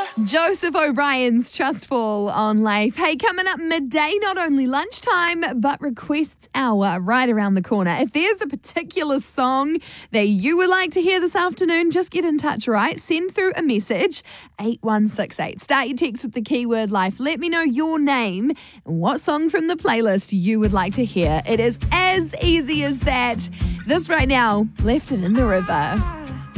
Joseph O'Brien's Trustful on Life. Hey, coming up midday, not only lunchtime, but requests hour right around the corner. If there's a particular song that you would like to hear this afternoon, just get in touch, right? Send through a message, 8168. Start your text with the keyword life. Let me know your name and what song from the playlist you would like to hear. It is as easy as that. This right now, Left It in the River.